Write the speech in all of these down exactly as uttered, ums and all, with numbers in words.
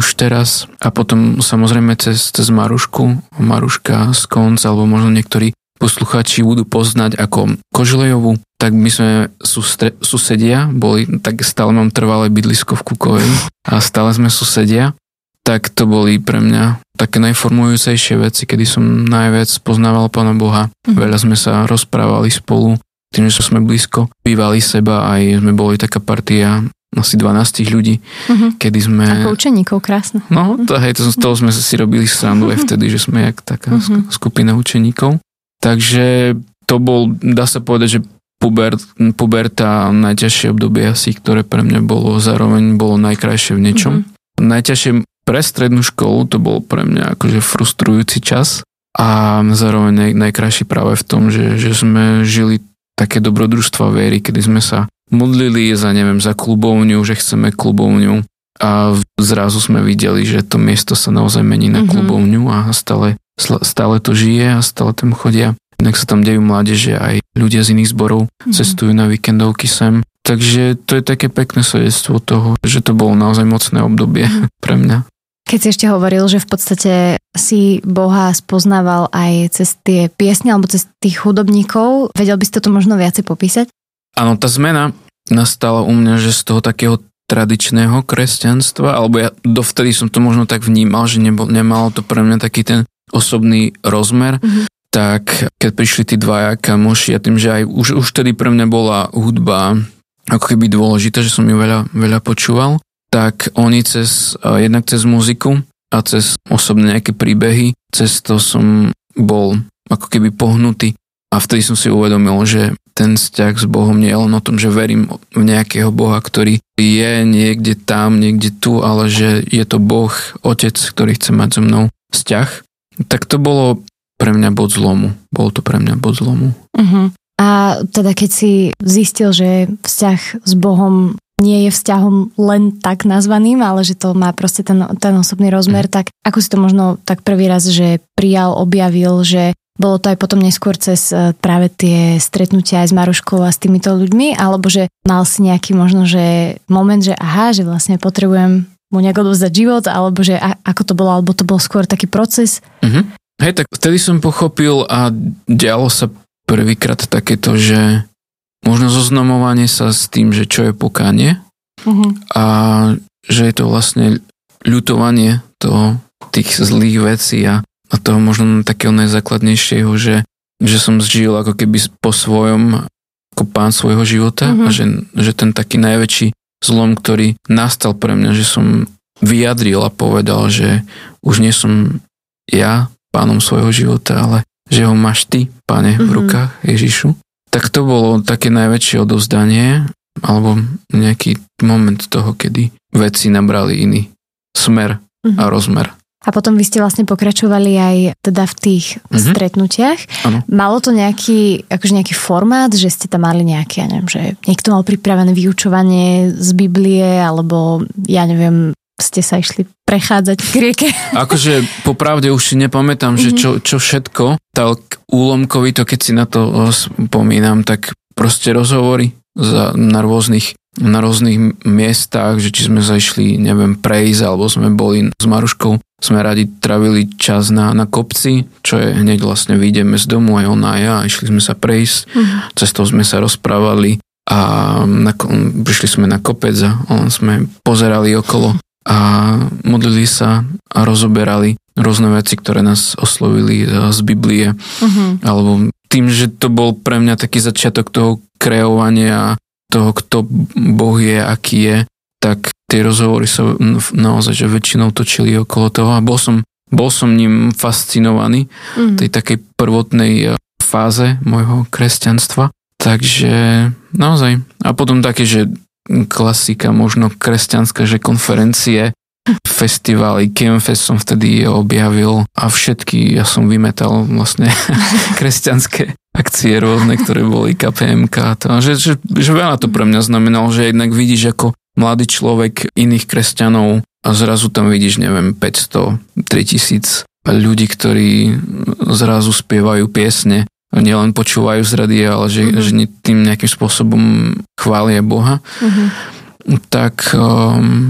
už teraz. A potom samozrejme cez, cez Marušku, Maruška z Konc, alebo možno niektorí poslucháči budú poznať ako Kožlejovú, tak my sme sustre, susedia, boli, tak stále mám trvalé bydlisko v Kukovej a stále sme susedia. Tak to boli pre mňa také najformujúcejšie veci, kedy som najviac poznával Pána Boha. Mm. Veľa sme sa rozprávali spolu, tým, že sme blízko bývali seba, aj sme boli taká partia asi dvanásť ľudí, mm-hmm. kedy sme... Ako učeníkov, krásne. No, to, hej, to, z toho sme si robili srandu aj vtedy, že sme jak taká mm-hmm. skupina učeníkov. Takže to bol, dá sa povedať, že puber, puberta, najťažšie obdobie asi, ktoré pre mňa bolo zároveň bolo najkrajšie v niečom. Mm-hmm. Najťažšie pre strednú školu to bol pre mňa akože frustrujúci čas a zároveň naj, najkrajší práve v tom, že, že sme žili také dobrodružstva viery, kedy sme sa modlili za, neviem, za klubovňu, že chceme klubovňu a zrazu sme videli, že to miesto sa naozaj mení na mm-hmm. klubovňu a stále, stále to žije a stále tam chodia. Inak sa tam dejú mládeže, aj ľudia z iných zborov mm-hmm. cestujú na víkendovky sem. Takže to je také pekné svedectvo toho, že to bolo naozaj mocné obdobie mm-hmm. pre mňa. Keď si ešte hovoril, že v podstate si Boha spoznával aj cez tie piesne alebo cez tých hudobníkov, vedel by si to možno viacej popísať? Áno, tá zmena nastala u mňa, že z toho takého tradičného kresťanstva, alebo ja dovtedy som to možno tak vnímal, že nebol, nemalo to pre mňa taký ten osobný rozmer, mm-hmm. tak keď prišli tí dvaja kamoši a tým, že aj už, už tedy pre mňa bola hudba ako keby dôležitá, že som ju veľa, veľa počúval, tak oni cez, jednak cez muziku a cez osobné nejaké príbehy, cez to som bol ako keby pohnutý a vtedy som si uvedomil, že ten vzťah s Bohom nie je len o tom, že verím v nejakého Boha, ktorý je niekde tam, niekde tu, ale že je to Boh, Otec, ktorý chce mať so mnou vzťah. Tak to bolo pre mňa bod zlomu. Bol to pre mňa bod zlomu. Uh-huh. A teda keď si zistil, že vzťah s Bohom nie je vzťahom len tak nazvaným, ale že to má proste ten, ten osobný rozmer, uh-huh. tak ako si to možno tak prvý raz, že prijal, objavil, že bolo to aj potom neskôr cez práve tie stretnutia aj s Maruškou a s týmito ľuďmi, alebo že mal si nejaký možno, že moment, že aha, že vlastne potrebujem mu nejak odovzdať život, alebo že a, ako to bolo, alebo to bol skôr taký proces. Uh-huh. Hej, tak vtedy som pochopil a dialo sa prvýkrát takéto, že možno zoznamovanie sa s tým, že čo je pokánie uh-huh. a že je to vlastne ľutovanie toho, tých zlých vecí a a toho možno takého najzákladnejšieho, že, že som žil ako keby po svojom, ako pán svojho života mm-hmm. a že, že ten taký najväčší zlom, ktorý nastal pre mňa, že som vyjadril a povedal, že už nie som ja pánom svojho života, ale že ho máš ty, Pane, mm-hmm. v rukách Ježišu. Tak to bolo také najväčšie odovzdanie alebo nejaký moment toho, kedy veci nabrali iný smer mm-hmm. a rozmer. A potom vy ste vlastne pokračovali aj teda v tých mm-hmm. stretnutiach. Ano. Malo to nejaký, akože nejaký formát, že ste tam mali nejaké, ja neviem, že niekto mal pripravené vyučovanie z Biblie, alebo ja neviem, ste sa išli prechádzať k rieke? Akože popravde už si nepamätám, mm-hmm. že čo, čo všetko, tak úlomkovito, keď si na to spomínam, tak proste rozhovory za, na rôznych na rôznych miestach, že či sme zašli, neviem, prejsť, alebo sme boli s Maruškou, sme radi travili čas na, na kopci, čo je hneď vlastne vyjdeme z domu, aj ona a ja, išli sme sa prejsť, mm. cestou sme sa rozprávali a na, prišli sme na kopec a len sme pozerali okolo a modlili sa a rozoberali rôzne veci, ktoré nás oslovili z Biblie, mm-hmm. alebo tým, že to bol pre mňa taký začiatok toho kreovania toho, kto Boh je, aký je, tak tie rozhovory sa naozaj že väčšinou točili okolo toho a bol som, bol som ním fascinovaný mm. tej takej prvotnej fáze môjho kresťanstva. Takže naozaj. A potom také, že klasika, možno kresťanská, že konferencie, festivály, Campfest som vtedy objavil a všetky, ja som vymetal vlastne kresťanské akcie rôzne, ktoré boli ká pé em ká. To, že, že, že veľa to pre mňa znamenalo, že jednak vidíš ako mladý človek iných kresťanov a zrazu tam vidíš, neviem, päťsto, tritisíc ľudí, ktorí zrazu spievajú piesne, nielen počúvajú z radia, ale že, mm-hmm. že tým nejakým spôsobom chvália Boha. Mm-hmm. Tak... Um,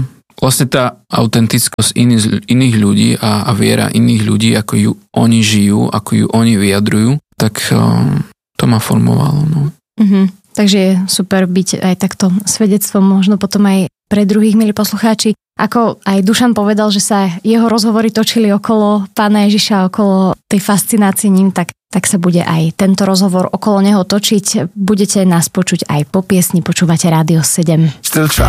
vlastne tá autentickosť iných, iných ľudí a, a viera iných ľudí, ako ju oni žijú, ako ju oni vyjadrujú, tak um, to ma formovalo. No. Mm-hmm. Takže je super byť aj takto svedectvom, možno potom aj pre druhých, milí poslucháči. Ako aj Dušan povedal, že sa jeho rozhovory točili okolo Pána Ježiša, okolo tej fascinácie ním, tak, tak sa bude aj tento rozhovor okolo neho točiť. Budete nás počuť aj po piesni, počúvate Rádio sedem.